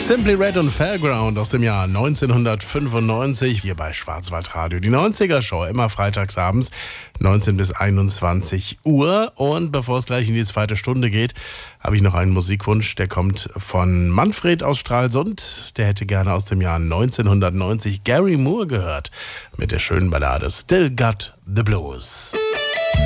Simply Red und Fairground aus dem Jahr 1995. Wir bei Schwarzwaldradio. Die 90er-Show, immer freitagsabends, 19 bis 21 Uhr. Und bevor es gleich in die zweite Stunde geht, habe ich noch einen Musikwunsch. Der kommt von Manfred aus Stralsund. Der hätte gerne aus dem Jahr 1990 Gary Moore gehört. Mit der schönen Ballade Still Got the Blues.